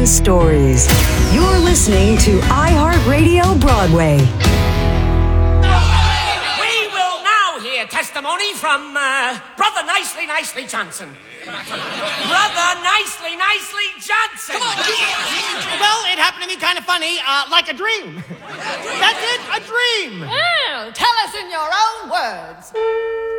stories. You're listening to iHeartRadio Broadway. We will now hear testimony from Brother Nicely Johnson. Brother Nicely Johnson. Come on, well, it happened to me kind of funny, like a dream. That's it, a dream. Oh, tell us in your own words.